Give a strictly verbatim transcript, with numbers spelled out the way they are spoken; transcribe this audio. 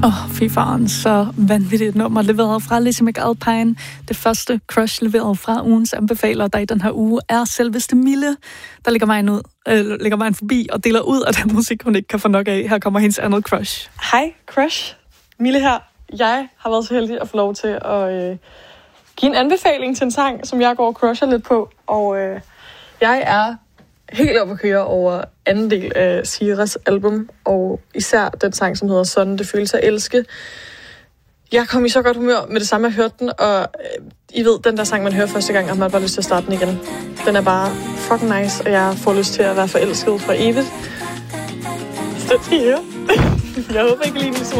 Åh, oh, fy faren, så vanvittigt nummer leveret fra Lizzie McAlpine. Det første Crush leveret fra ugens anbefaler, der i den her uge er selveste Mille, der lægger vejen, ud, øh, lægger vejen forbi og deler ud af den musik, hun ikke kan få nok af. Her kommer hendes andet Crush. Hej, Crush. Mille her. Jeg har været så heldig at få lov til at øh, give en anbefaling til en sang, som jeg går og crusher lidt på. Og øh, jeg er helt oppe at køre over anden del af Siras album, og især den sang, som hedder Sådan, det føles at elske. Jeg kom i så godt humør med det samme, jeg hørte den, og øh, I ved, den der sang, man hører første gang, og man bare lyst til at starte den igen. Den er bare fucking nice, og jeg får lyst til at være forelsket for evigt. Så det er jeg håber, I kan lide den så